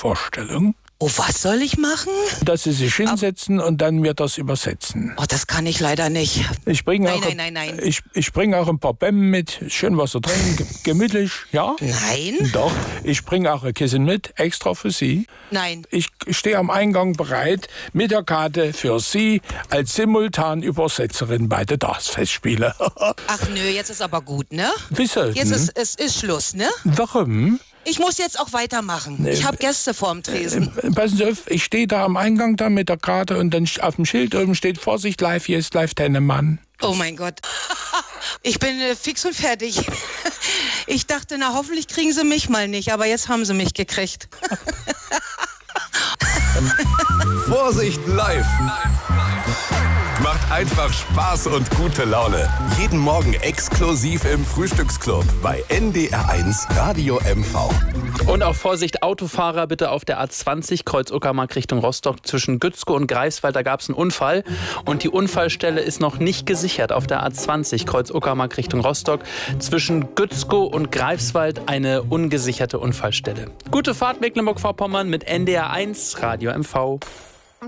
Vorstellung. Oh, was soll ich machen? Dass Sie sich hinsetzen und dann mir das übersetzen. Oh, das kann ich leider nicht. Ich bringe Nein. Ich bringe auch ein paar Bämmen mit, schön Wasser drin, gemütlich, ja? Nein? Doch, ich bringe auch ein Kissen mit, extra für Sie. Nein. Ich stehe am Eingang bereit mit der Karte für Sie als Simultanübersetzerin bei den Darts-Festspielen. Ach nö, jetzt ist aber gut, ne? Wie sollten? Jetzt ist Schluss, ne? Warum? Ich muss jetzt auch weitermachen. Ich habe Gäste vorm Tresen. Passen Sie auf, ich stehe da am Eingang da mit der Karte und dann auf dem Schild oben steht Vorsicht, live, hier ist live Tennemann. Oh mein Gott. Ich bin fix und fertig. Ich dachte, na hoffentlich kriegen sie mich mal nicht, aber jetzt haben sie mich gekriegt. Vorsicht live! Macht einfach Spaß und gute Laune. Jeden Morgen exklusiv im Frühstücksclub bei NDR1 Radio MV. Und auch Vorsicht, Autofahrer bitte auf der A20 Kreuz Uckermark Richtung Rostock zwischen Gützkow und Greifswald. Da gab es einen Unfall und die Unfallstelle ist noch nicht gesichert. Auf der A20 Kreuz Uckermark Richtung Rostock zwischen Gützkow und Greifswald eine ungesicherte Unfallstelle. Gute Fahrt Mecklenburg-Vorpommern mit NDR1 Radio MV.